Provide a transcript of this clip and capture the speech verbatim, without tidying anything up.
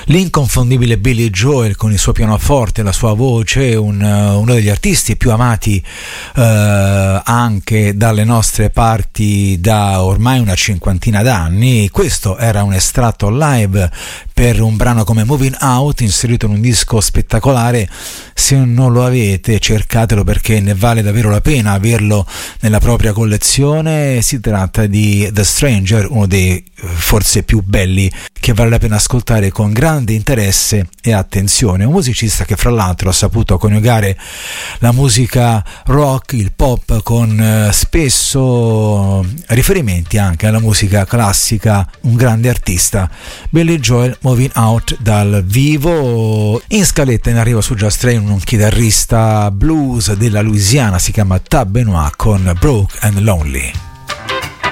L'inconfondibile Billy Joel con il suo pianoforte e la sua voce, un, uno degli artisti più amati eh, anche dalle nostre parti da ormai una cinquantina d'anni. Questo era un estratto live per un brano come Moving Out, inserito in un disco spettacolare. Se non lo avete, cercatelo, perché ne vale davvero la pena averlo nella propria collezione. Si tratta di The Stranger, uno dei forse più belli che vale la pena ascoltare con grande interesse e attenzione. Un musicista che fra l'altro ha saputo coniugare la musica rock, il pop, con eh, spesso riferimenti anche alla musica classica. Un grande artista, Billy Joel, Moving Out dal vivo. In scaletta in arrivo su Just Train un chitarrista blues della Louisiana, si chiama Tab Benoit con Broke and Lonely.